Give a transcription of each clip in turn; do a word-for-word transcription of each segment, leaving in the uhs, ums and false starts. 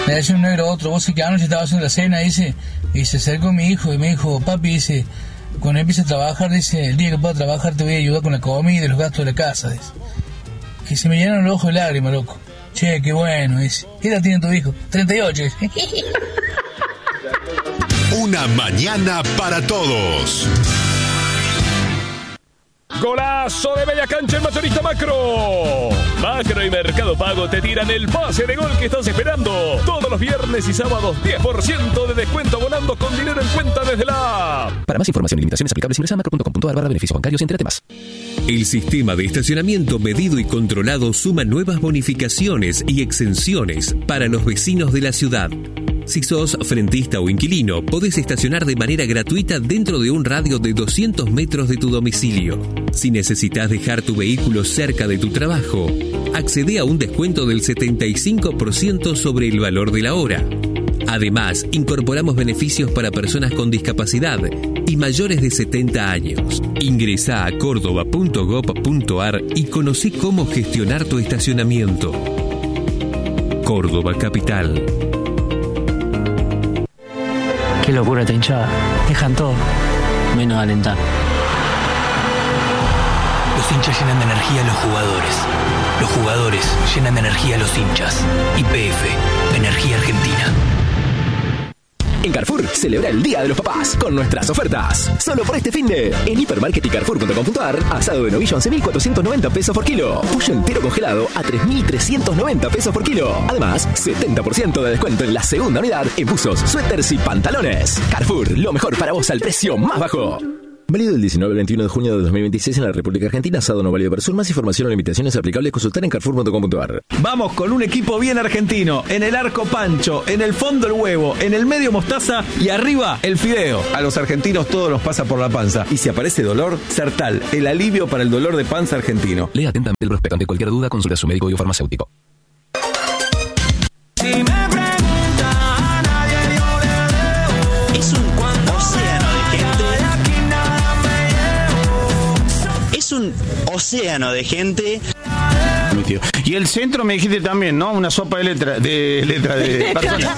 Le decía un negro a otro, vos sé que anoche estaba haciendo la cena, dice, y se acercó mi hijo y me dijo, papi, dice, cuando empiece a trabajar, dice, el día que pueda trabajar te voy a ayudar con la comida y los gastos de la casa, dice. Y se me llenaron los ojos de lágrimas, loco. Che, qué bueno, dice. ¿Qué edad tiene tu hijo? treinta y ocho, dice. Una mañana para todos. Golazo de media cancha en Mayorista Macro. Macro y Mercado Pago te tiran el pase de gol que estás esperando. Todos los viernes y sábados diez por ciento de descuento abonando con dinero en cuenta desde la app. Para más información y limitaciones aplicables ingresa a macro punto com punto a r barra beneficios bancarios y entérate más. El sistema de estacionamiento medido y controlado suma nuevas bonificaciones y exenciones para los vecinos de la ciudad. Si sos frentista o inquilino, podés estacionar de manera gratuita dentro de un radio de doscientos metros de tu domicilio. Si necesitas dejar tu vehículo cerca de tu trabajo, accede a un descuento del setenta y cinco por ciento sobre el valor de la hora. Además, incorporamos beneficios para personas con discapacidad y mayores de setenta años. Ingresá a córdoba punto gob punto ar y conocí cómo gestionar tu estacionamiento. Córdoba Capital. Qué locura esta hinchada. Dejan todo, menos alentar. Los hinchas llenan de energía a los jugadores. Los jugadores llenan de energía a los hinchas. Y P F, Energía Argentina. En Carrefour, celebra el Día de los Papás con nuestras ofertas. Solo por este finde, en hipermarket y carrefour punto com punto ar, asado de novillo once mil cuatrocientos noventa pesos por kilo. Pollo entero congelado a tres mil trescientos noventa pesos por kilo. Además, setenta por ciento de descuento en la segunda unidad en buzos, suéteres y pantalones. Carrefour, lo mejor para vos al precio más bajo. Válido del diecinueve al veintiuno de junio de dos mil veintiséis en la República Argentina. Asado no válido para sur. Más información o limitaciones aplicables consultar en carrefour punto com punto ar. Vamos con un equipo bien argentino. En el arco Pancho, en el fondo el huevo, en el medio mostaza y arriba el fideo. A los argentinos todo nos pasa por la panza. Y si aparece dolor, Sertal, el alivio para el dolor de panza argentino. Lea atentamente el prospecto. Ante cualquier duda, consulta a su médico y o farmacéutico. Si me pregunta, a nadie yo le leo. Es un océano de gente. Es un océano de gente. Y el centro me dijiste también, ¿no? Una sopa de letra, de letra de personas.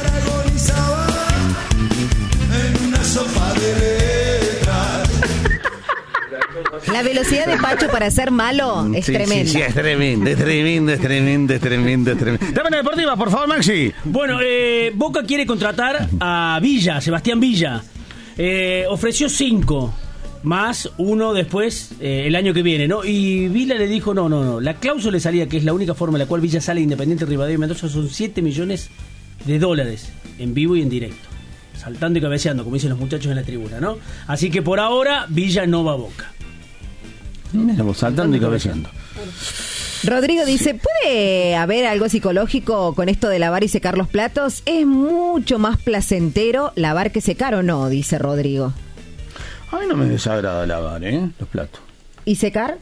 La velocidad de Pacho para ser malo es sí, tremenda. Sí, sí, es tremendo, es tremendo, es tremendo, es tremendo, es tremendo. Dame la deportiva, por favor, Maxi. Bueno, eh, Boca quiere contratar a Villa, Sebastián Villa. Eh, ofreció cinco. Más uno después, eh, el año que viene, ¿no? Y Villa le dijo, no, no, no. La cláusula de salida, que es la única forma en la cual Villa sale Independiente Rivadavia y Mendoza, son siete millones de dólares en vivo y en directo. Saltando y cabeceando, como dicen los muchachos en la tribuna, ¿no? Así que por ahora, Villa no va a Boca. Mira, saltando y cabeceando. Rodrigo dice, ¿puede haber algo psicológico con esto de lavar y secar los platos? Es mucho más placentero lavar que secar, ¿o no? Dice Rodrigo. A mí no me desagrada lavar, ¿eh? Los platos. ¿Y secar?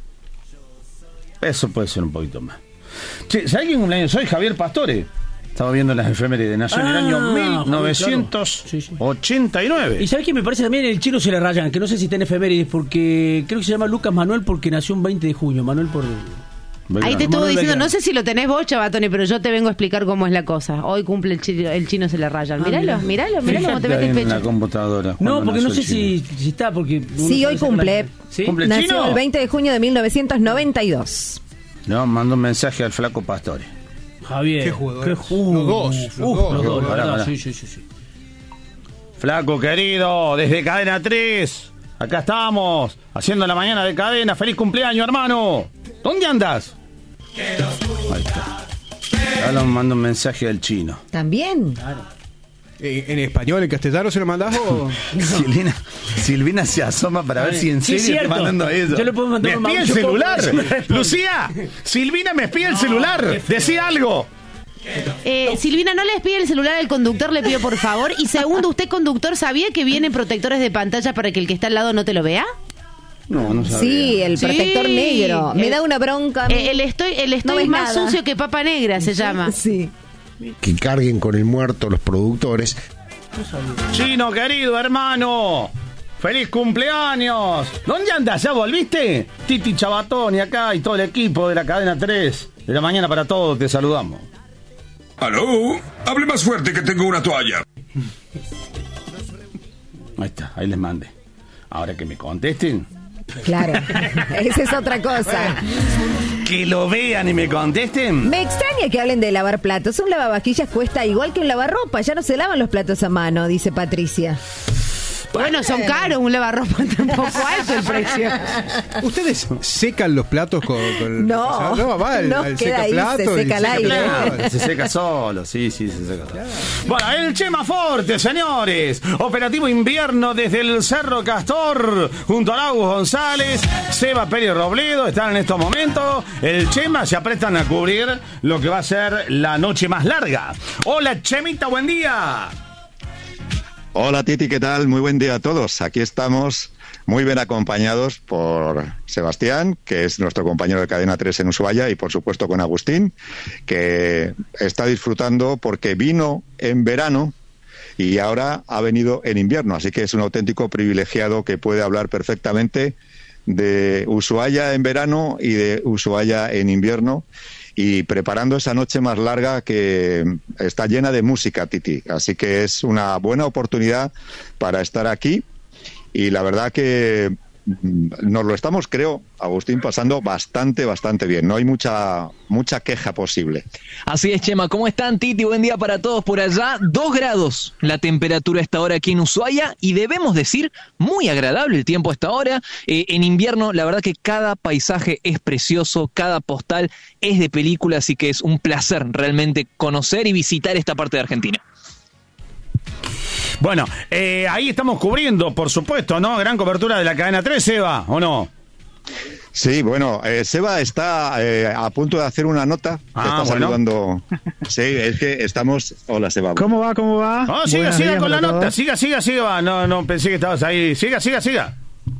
Eso puede ser un poquito más. Che, ¿sabes quién cumpleaños soy? Javier Pastore. Estaba viendo las efemérides de Nación en Ah, el año mil novecientos ochenta y nueve. Y ¿sabes qué me parece también? El chino se le rayan, que no sé si está en efemérides, porque creo que se llama Lucas Manuel porque nació un veinte de junio. Manuel por... Ahí te estuvo Manuel diciendo, Belgrano. no sé si lo tenés vos, Chabatoni, pero yo te vengo a explicar cómo es la cosa. Hoy cumple el chino, el chino se le rayan. Ah, Míralo, mirá. míralo, míralo cómo te mete el en la pecho. computadora. No, porque no sé el chino. si, si está, porque... uno Sí, sabe hoy sacar cumple. la- ¿Sí? ¿Cumple el Nació chino? el veinte de junio de mil novecientos noventa y dos. No, mando un mensaje al flaco Pastore. Javier. Qué jugador. Qué ju- Los dos, Uf, los dos. los dos, la Pará, verdad, pará. sí, sí, sí, sí. Flaco querido, desde Cadena tres. Acá estamos, haciendo la mañana de Cadena. ¡Feliz cumpleaños, hermano! ¿Dónde andas? Ahí está. Ahora me mando un mensaje al chino. ¿También? Eh, ¿En español, en castellano se lo mandás o...? Silvina, Silvina se asoma para ver si en Sí, serio es está cierto. mandando eso. Yo le puedo mandar ¡Me un espía el Mauricio celular! Pombo. ¡Lucía! ¡Silvina me espía el celular! ¡Decí algo! Eh, Silvina, no les pide el celular al conductor, le pido por favor. Y segundo, ¿usted, conductor, sabía que vienen protectores de pantalla para que el que está al lado no te lo vea? No, no sabía. Sí, el Sí. protector negro. Me El- da una bronca. a mí. Eh, el estoy, el estoy No ves más nada. sucio que papa negra se llama. Sí. Que carguen con el muerto los productores. Chino querido, hermano. ¡Feliz cumpleaños! ¿Dónde andas? ¿Ya volviste? Titi Chabatoni acá y todo el equipo de la Cadena tres. De la mañana para todos te saludamos. ¿Aló? Hable más fuerte que tengo una toalla. Ahí está, ahí les mandé. Ahora que me contesten. Claro, esa es otra cosa. Que lo vean y me contesten. Me extraña que hablen de lavar platos. Un lavavajillas cuesta igual que un lavarropa. Ya no se lavan los platos a mano, dice Patricia. Bueno, son caros, un lavarropa tampoco alto el precio. ¿Ustedes secan los platos con...? con no, o sea, no, va al, no al queda ahí, seca se seca al aire. Se seca solo, sí, sí, se seca solo. Bueno, el Chema Forte, señores. Operativo invierno desde el Cerro Castor, junto a Agus González, Seba Pérez Robledo, están en estos momentos. El Chema se aprestan a cubrir lo que va a ser la noche más larga. Hola, Chemita, buen día. Hola Titi, ¿qué tal? Muy buen día a todos. Aquí estamos muy bien acompañados por Sebastián, que es nuestro compañero de Cadena tres en Ushuaia, y por supuesto con Agustín, que está disfrutando porque vino en verano y ahora ha venido en invierno, así que es un auténtico privilegiado que puede hablar perfectamente de Ushuaia en verano y de Ushuaia en invierno, y preparando esa noche más larga que está llena de música, Titi. Así que es una buena oportunidad para estar aquí, y la verdad que nos lo estamos, creo, Agustín, pasando bastante, bastante bien. No hay mucha mucha queja posible. Así es, Chema. ¿Cómo están, Titi? Buen día para todos por allá. Dos grados la temperatura a esta hora aquí en Ushuaia, y debemos decir, muy agradable el tiempo a esta hora. Eh, en invierno, la verdad que cada paisaje es precioso, cada postal es de película, así que es un placer realmente conocer y visitar esta parte de Argentina. Bueno, eh, ahí estamos cubriendo, por supuesto, ¿no? Gran cobertura de la Cadena tres, Seba, ¿o no? Sí, bueno, eh, Seba está eh, a punto de hacer una nota. Ah, está bueno. saludando. Sí, es que estamos... Hola, Seba. ¿Cómo va? ¿Cómo va? No, siga, Buenos siga días con la para nota, todos. siga, siga, siga. No, no, pensé que estabas ahí. Siga, siga, siga.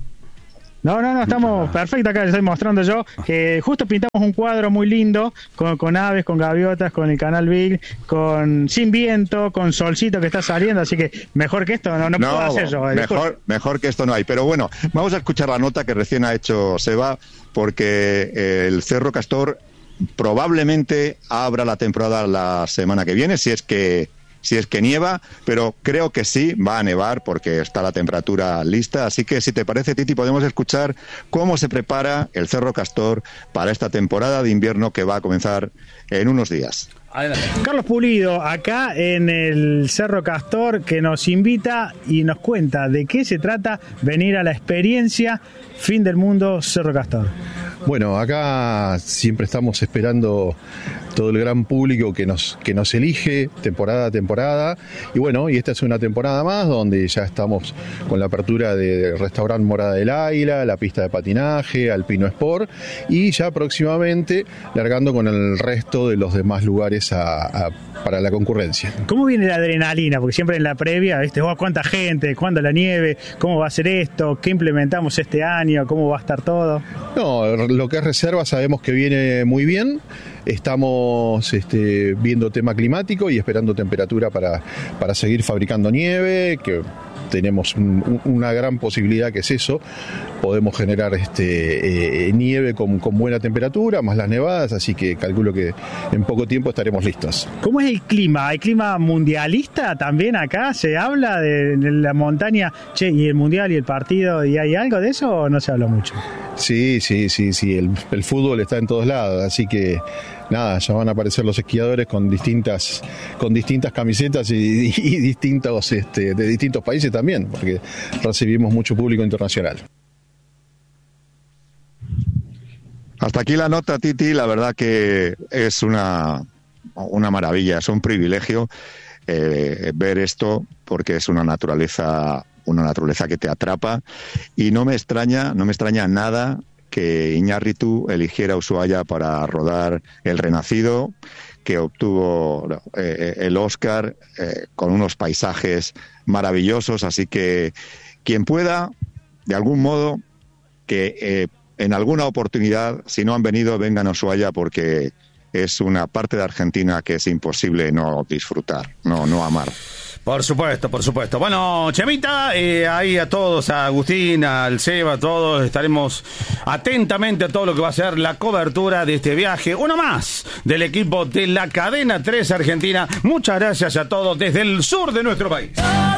No, no, no, estamos perfecto acá, les estoy mostrando yo. Que justo pintamos un cuadro muy lindo con, con aves, con gaviotas, con el canal Big, con sin viento, con solcito que está saliendo, así que mejor que esto no, no, puedo hacer yo. eh, mejor, mejor que esto no hay. Pero bueno, vamos a escuchar la nota que recién ha hecho Seba, porque eh, el Cerro Castor probablemente abra la temporada la semana que viene, si es que si es que nieva, pero creo que sí va a nevar porque está la temperatura lista. Así que si te parece, Titi, podemos escuchar cómo se prepara el Cerro Castor para esta temporada de invierno que va a comenzar en unos días. Adelante. Carlos Pulido, acá en el Cerro Castor, que nos invita y nos cuenta de qué se trata venir a la experiencia Fin del Mundo Cerro Castor. Bueno, acá siempre estamos esperando todo el gran público que nos que nos elige temporada a temporada, y bueno, y esta es una temporada más donde ya estamos con la apertura del restaurante Morada del Águila, la pista de patinaje, Alpino Sport, y ya próximamente largando con el resto de los demás lugares a, a, para la concurrencia. ¿Cómo viene la adrenalina? Porque siempre en la previa, ¿viste? Oh, ¿cuánta gente? ¿Cuándo la nieve? ¿Cómo va a ser esto? ¿Qué implementamos este año? ¿Cómo va a estar todo? No, lo que es reserva sabemos que viene muy bien. Estamos este, viendo tema climático y esperando temperatura para, para seguir fabricando nieve, que tenemos un, una gran posibilidad que es eso. Podemos generar este, eh, nieve con, con buena temperatura, más las nevadas, así que calculo que en poco tiempo estaremos listos. ¿Cómo es el clima? ¿Hay clima mundialista también acá? ¿Se habla de, de la montaña? Che, ¿y el mundial y el partido? ¿Y hay algo de eso o no se habla mucho? Sí, sí, sí, sí. El, el fútbol está en todos lados, así que nada, ya van a aparecer los esquiadores con distintas con distintas camisetas y, y, y distintos este, de distintos países también, porque recibimos mucho público internacional. Hasta aquí la nota, Titi. La verdad que es una, una maravilla, es un privilegio eh, ver esto, porque es una naturaleza, una naturaleza que te atrapa, y no me extraña, no me extraña nada que Iñárritu eligiera Ushuaia para rodar El Renacido, que obtuvo eh, el Oscar eh, con unos paisajes maravillosos. Así que quien pueda, de algún modo, que eh, en alguna oportunidad, si no han venido, vengan a Ushuaia, porque es una parte de Argentina que es imposible no disfrutar, no, no amar. Por supuesto, por supuesto. Bueno, Chemita, eh, ahí a todos, a Agustín, al Seba, a todos, estaremos atentamente a todo lo que va a ser la cobertura de este viaje. Uno más del equipo de la Cadena tres Argentina. Muchas gracias a todos desde el sur de nuestro país.